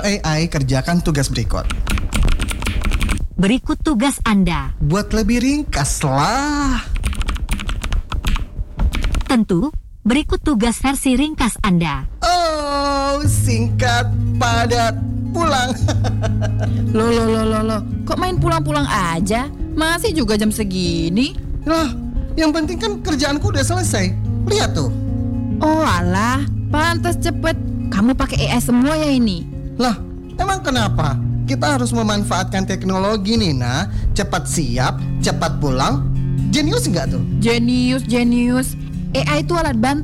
AI kerjakan tugas berikut. Berikut tugas Anda. Buat lebih ringkas lah. Tentu, berikut tugas versi ringkas Anda. Oh, singkat, padat, pulang. Loh, kok main pulang-pulang aja? Masih juga jam segini? Lah, yang penting kan kerjaanku udah selesai. Lihat tuh. Oh alah, pantas cepet. Kamu pakai AI semua ya ini? Lah, emang kenapa? Kita harus memanfaatkan teknologi nih, Nah. Cepat siap, cepat pulang. Jenius nggak tuh? Jenius. AI itu alat bantu